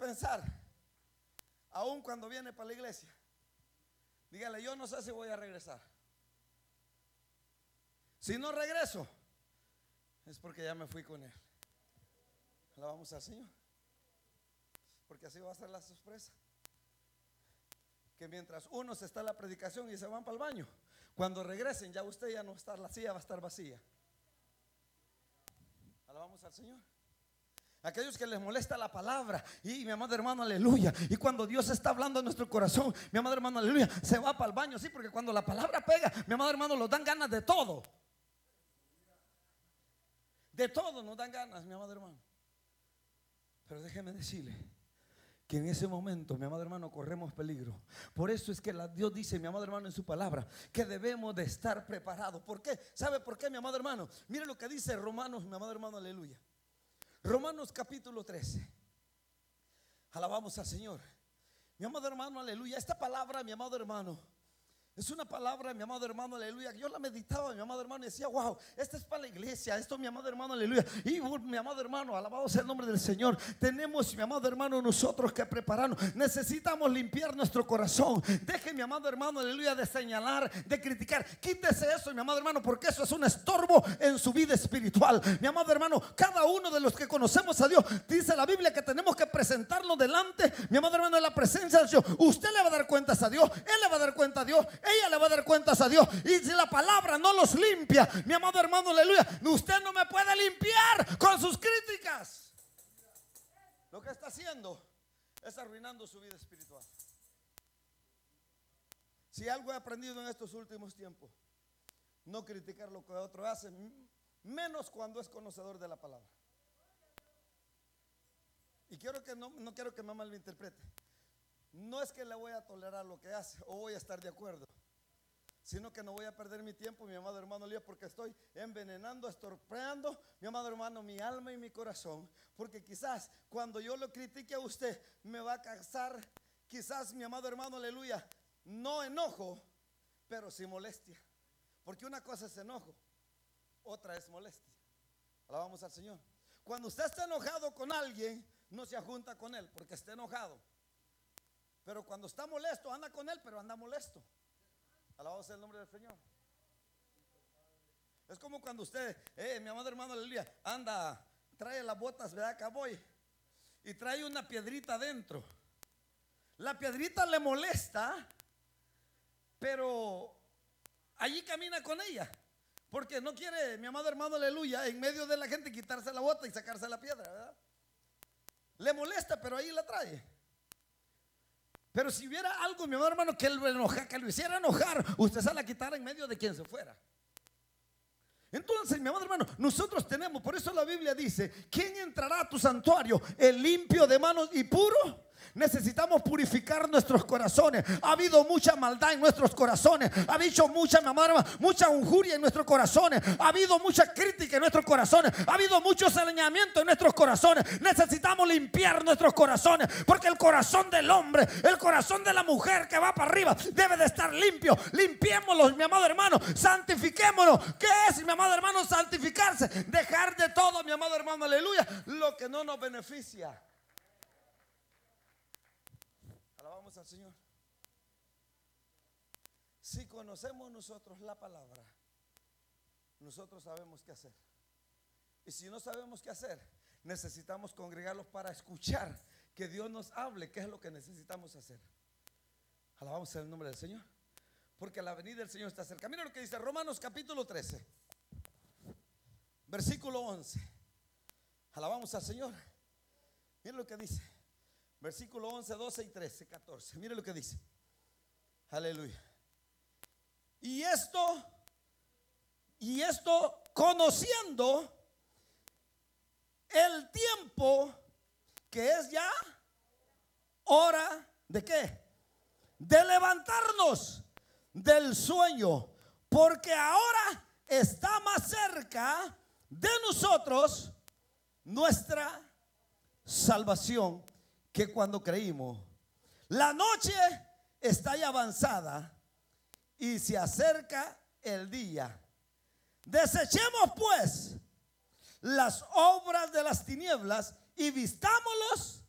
pensar, aún cuando viene para la iglesia, dígale: yo no sé si voy a regresar. Si no regreso, es porque ya me fui con Él. Alabamos al Señor. Porque así va a ser la sorpresa. Que mientras unos está en la predicación y se van para el baño, cuando regresen ya usted ya no está, la silla va a estar vacía. Alabamos al Señor. Aquellos que les molesta la palabra, y mi amado hermano, aleluya, y cuando Dios está hablando en nuestro corazón, mi amado hermano, aleluya, se va para el baño, sí, porque cuando la palabra pega, mi amado hermano, nos dan ganas de todo. De todo nos dan ganas, mi amado hermano. Pero déjeme decirle que en ese momento, mi amado hermano, corremos peligro. Por eso es que Dios dice, mi amado hermano, en su palabra, que debemos de estar preparados. ¿Por qué? ¿Sabe por qué, mi amado hermano? Mire lo que dice Romanos, mi amado hermano, aleluya. Romanos capítulo 13. Alabamos al Señor. Mi amado hermano, aleluya. Esta palabra, mi amado hermano, es una palabra, mi amado hermano, aleluya. Yo la meditaba, mi amado hermano, y decía: wow, esta es para la iglesia. Esto, mi amado hermano, aleluya. Y mi amado hermano, alabado sea el nombre del Señor. Tenemos, mi amado hermano, nosotros que prepararnos. Necesitamos limpiar nuestro corazón. Deje, mi amado hermano, aleluya, de señalar, de criticar. Quítese eso, mi amado hermano, porque eso es un estorbo en su vida espiritual. Mi amado hermano, cada uno de los que conocemos a Dios, dice la Biblia que tenemos que presentarnos delante, mi amado hermano, en la presencia de Dios. Usted le va a dar cuentas a Dios, él le va a dar cuenta a Dios, ella le va a dar cuentas a Dios. Y si la palabra no los limpia, mi amado hermano, aleluya, usted no me puede limpiar con sus críticas. Lo que está haciendo es arruinando su vida espiritual. Si algo he aprendido en estos últimos tiempos, no criticar lo que otro hace, menos cuando es conocedor de la palabra. Y quiero que no quiero que me malinterprete. No es que le voy a tolerar lo que hace o voy a estar de acuerdo, sino que no voy a perder mi tiempo, mi amado hermano, porque estoy envenenando, estropeando, mi amado hermano, mi alma y mi corazón. Porque quizás cuando yo lo critique a usted, me va a causar, quizás, mi amado hermano, aleluya, no enojo, pero sí molestia. Porque una cosa es enojo, otra es molestia. Alabamos al Señor. Cuando usted está enojado con alguien, no se junta con él porque está enojado. Pero cuando está molesto, anda con él, pero anda molesto. Alabado sea el nombre del Señor. Es como cuando usted, mi amado hermano, aleluya, anda, trae las botas, ¿verdad? Cowboy, y trae una piedrita adentro. La piedrita le molesta, pero allí camina con ella, porque no quiere, mi amado hermano, aleluya, en medio de la gente quitarse la bota y sacarse la piedra, ¿verdad? Le molesta, pero ahí la trae. Pero si hubiera algo, mi amado hermano, que lo hiciera enojar, usted se la quitara en medio de quien se fuera. Entonces, mi amado hermano, nosotros tenemos, por eso la Biblia dice: ¿quién entrará a tu santuario? El limpio de manos y puro. Necesitamos purificar nuestros corazones. Ha habido mucha maldad en nuestros corazones. Ha habido mucha, mi amado hermano, mucha injuria en nuestros corazones. Ha habido mucha crítica en nuestros corazones. Ha habido mucho saneamiento en nuestros corazones. Necesitamos limpiar nuestros corazones, porque el corazón del hombre, el corazón de la mujer que va para arriba, debe de estar limpio. Limpiémoslo, mi amado hermano. Santifiquémonos. ¿Qué es, mi amado hermano, santificarse? Dejar de todo, mi amado hermano, aleluya, lo que no nos beneficia. Alabamos al Señor. Si conocemos nosotros la palabra, nosotros sabemos qué hacer. Y si no sabemos qué hacer, necesitamos congregarlos para escuchar que Dios nos hable qué es lo que necesitamos hacer. Alabamos el nombre del Señor, porque la venida del Señor está cerca. Mira lo que dice Romanos capítulo 13, versículo 11. Alabamos al Señor. Mira lo que dice. Versículo 11, 12 y 13, 14. Mire lo que dice. Aleluya. Y esto conociendo el tiempo, que es ya hora de ¿qué? De levantarnos del sueño, porque ahora está más cerca de nosotros nuestra salvación que cuando creímos. La noche está ya avanzada y se acerca el día. Desechemos pues las obras de las tinieblas y vistámoslos